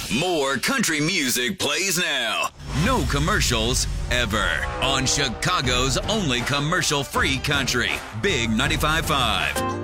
More country music plays now. No commercials ever on Chicago's only commercial-free country. Big 95.5.